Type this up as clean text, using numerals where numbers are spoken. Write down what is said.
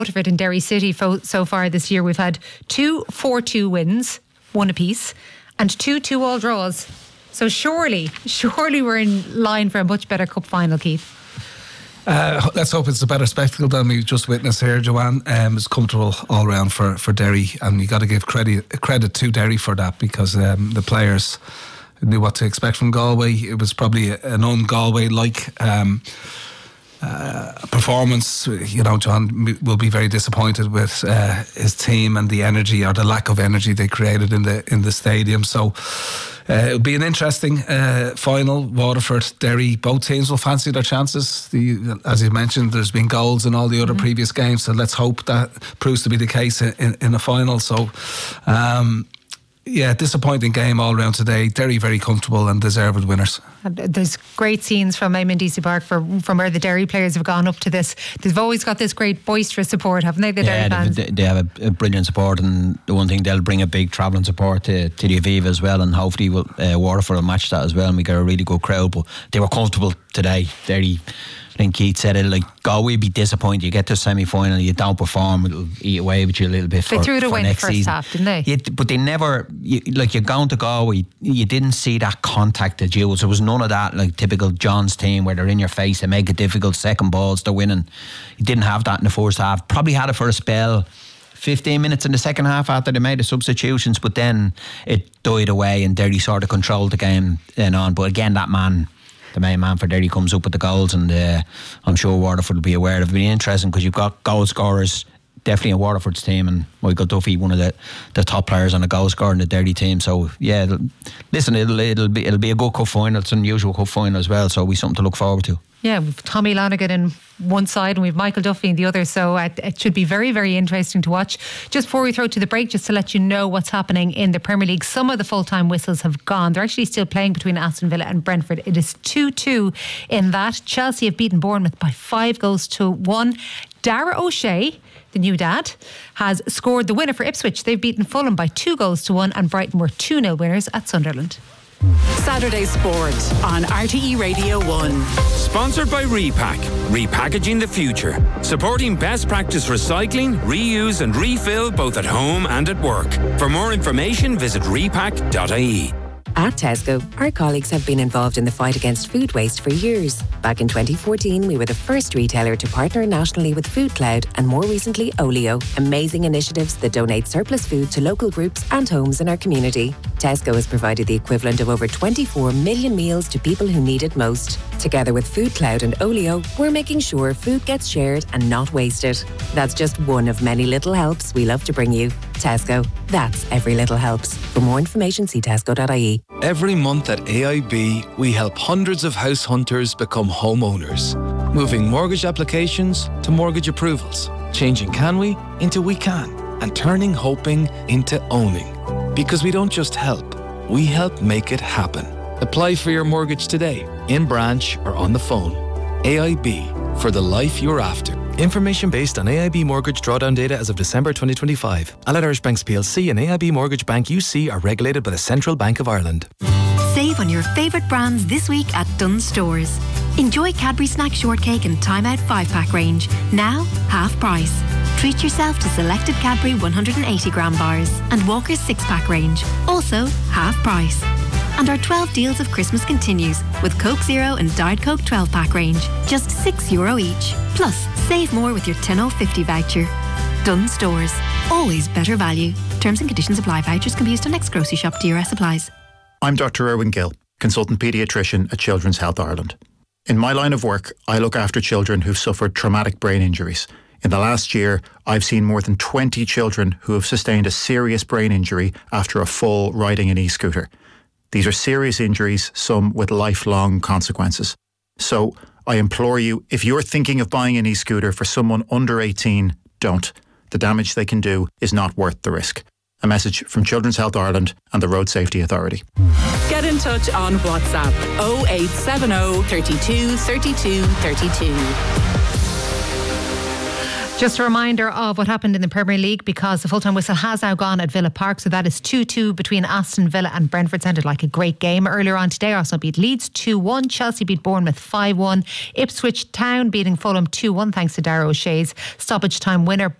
Waterford and Derry City so far this year. We've had 2 4-2 wins, one apiece, and 2 2-all draws. So surely we're in line for a much better cup final, Keith. Let's hope it's a better spectacle than we just witnessed here, Joanne. It's comfortable all round for Derry, and you got to give credit to Derry for that, because the players knew what to expect from Galway. It was probably an un-Galway-like performance. You know, John will be very disappointed with his team and the energy, or the lack of energy, they created in the stadium. So it'll be an interesting final. Waterford, Derry, both teams will fancy their chances. As you mentioned, there's been goals in all the other previous games, so let's hope that proves to be the case in the final. So yeah, disappointing game all round today. Derry very comfortable and deserved winners. There's great scenes from Eamon Deacy Park from where the Derry players have gone up to this. They've always got this great boisterous support, haven't they, the Derry fans? They have a brilliant support, and the one thing, they'll bring a big travelling support to the Aviva as well, and hopefully Waterford will match that as well, and we get a really good crowd. But they were comfortable today. Derry, I think Keith said it, like, Galway be disappointed. You get to the semi-final, you don't perform, it'll eat away with you a little bit. They threw it away in the first season. half, didn't they? But they never, you're going to Galway, you didn't see that contact at you. There was none of that, like typical John's team, where they're in your face, they make it difficult, second balls, they're winning. You didn't have that in the first half. Probably had it for a spell, 15 minutes in the second half after they made the substitutions, but then it died away and Derry sort of controlled the game then on. But again, that man, the main man for Derry, comes up with the goals, and I'm sure Waterford will be aware of it. It'll be interesting, because you've got goal scorers definitely in Waterford's team, and Michael Duffy, one of the top players on the goal scorer in the Derry team. So yeah, listen, it'll be a good cup final. It's an unusual cup final as well, so it'll be something to look forward to. Yeah, we've Tommy Lanigan in one side and we've Michael Duffy in the other, so it should be very, very interesting to watch. Just before we throw to the break, just to let you know what's happening in the Premier League. Some of the full-time whistles have gone. They're actually still playing between Aston Villa and Brentford. It is 2-2 in that. Chelsea have beaten Bournemouth by 5-1. Dara O'Shea, the new dad, has scored the winner for Ipswich. They've beaten Fulham by 2-1, and Brighton were 2-0 winners at Sunderland. Saturday Sport on RTE Radio 1. Sponsored by Repack. Repackaging the future. Supporting best practice recycling, reuse and refill both at home and at work. For more information, visit repack.ie. At Tesco, our colleagues have been involved in the fight against food waste for years. Back in 2014, we were the first retailer to partner nationally with Food Cloud, and more recently Olio, amazing initiatives that donate surplus food to local groups and homes in our community. Tesco has provided the equivalent of over 24 million meals to people who need it most. Together with Food Cloud and Olio, we're making sure food gets shared and not wasted. That's just one of many little helps we love to bring you. Tesco, that's every little helps. For more information, see tesco.ie. Every month at AIB, we help hundreds of house hunters become homeowners. Moving mortgage applications to mortgage approvals. Changing can we into we can. And turning hoping into owning. Because we don't just help, we help make it happen. Apply for your mortgage today, in branch or on the phone. AIB, for the life you're after. Information based on AIB mortgage drawdown data as of December 2025. Allied Irish Banks PLC and AIB Mortgage Bank UC are regulated by the Central Bank of Ireland. Save on your favourite brands this week at Dunnes Stores. Enjoy Cadbury Snack Shortcake and Time Out 5-pack range, now half price. Treat yourself to selected Cadbury 180-gram bars and Walker's 6-pack range, also half price. And our 12 deals of Christmas continues with Coke Zero and Diet Coke 12-pack range, just €6 each. Plus, save more with your 10.50 voucher. Dunnes Stores, always better value. Terms and conditions apply. Vouchers can be used on next grocery shop. DRS supplies. I'm Dr. Erwin Gill, consultant paediatrician at Children's Health Ireland. In my line of work, I look after children who've suffered traumatic brain injuries. In the last year, I've seen more than 20 children who have sustained a serious brain injury after a fall riding an e-scooter. These are serious injuries, some with lifelong consequences. So I implore you, if you're thinking of buying an e-scooter for someone under 18, don't. The damage they can do is not worth the risk. A message from Children's Health Ireland and the Road Safety Authority. Get in touch on WhatsApp 0870 32 32 32. Just a reminder of what happened in the Premier League, because the full-time whistle has now gone at Villa Park, so that is 2-2 between Aston Villa and Brentford. Sounded like a great game. Earlier on today, Arsenal beat Leeds 2-1, Chelsea beat Bournemouth 5-1, Ipswich Town beating Fulham 2-1 thanks to Darragh O'Shea's stoppage time winner.